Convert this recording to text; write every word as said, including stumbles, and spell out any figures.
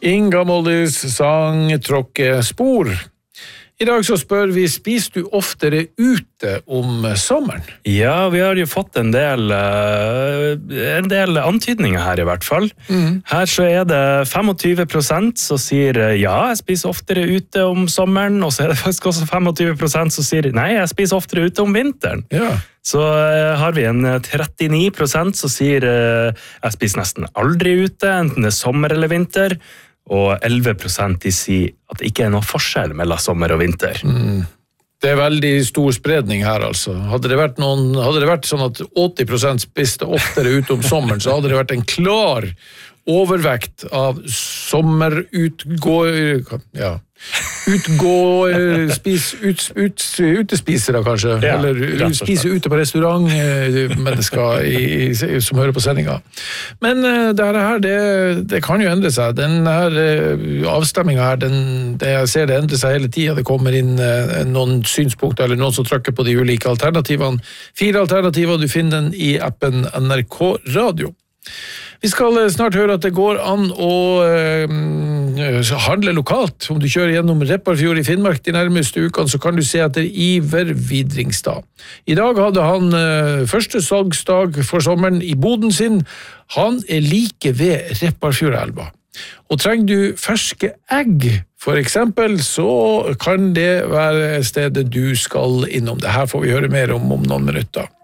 Inga Moldis sang Tråkke spor. I dag så spør vi, spiser du oftere ute om sommeren? Ja, vi har jo fått en del, en del antydninger her i hvert fall. Mm. Her så er det tjuefem prosent som sier ja, jeg spiser oftere ute om sommeren, og så er det faktisk også tjuefem prosent som sier nei, jeg spiser oftere ute om vinteren. Ja. Så har vi en trettini prosent som sier jeg spiser nesten aldri ute, enten det er sommer eller vinter, og elleve prosent de sier at det ikke er noen forskjell mellom sommer og vinter. Mm. Det er veldig stor spredning her, altså. Hadde det vært, noen, hadde det vært sånn at åtti prosent spiste oftere ute om sommeren, så hadde det vært en klar overvekt av sommerutgå... Ja... Utgå... Spis, ut, ut, utespisere, kanskje. Ja, eller spise ute på restaurant, mennesker i, i, som hører på sendinga. Men det her, det, det kan jo endre seg. Den her avstemmingen her, den, det jeg ser det endrer seg hele tiden. Det kommer inn noen synspunkter, eller noen som trykker på de ulike alternativene. Fire alternativer, du finner den i appen N R K Radio. Vi skal snart høre at det går an å øh, handle lokalt. Om du kjører gjennom Repparfjord i Finnmark de nærmeste ukene, så kan du se etter Iver Vidringstad. I dag hadde han øh, første salgsdag for sommeren i boden sin. Han er like ved Repparfjordelva. Og trenger du ferske egg, for eksempel, så kan det være stedet du skal innom. Det her får vi høre mer om om noen minutter.